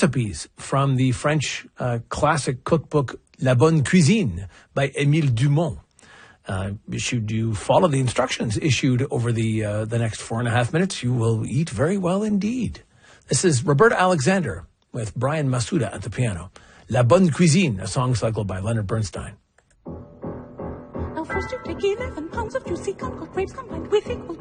recipes from the French classic cookbook La Bonne Cuisine by Émile Dumont. Should you follow the instructions issued over the next 4.5 minutes, you will eat very well indeed. This is Roberta Alexander with Brian Masuda at the piano. La Bonne Cuisine, a song cycle by Leonard Bernstein. Now first you take 11 pounds of juicy Concord grapes combined with equal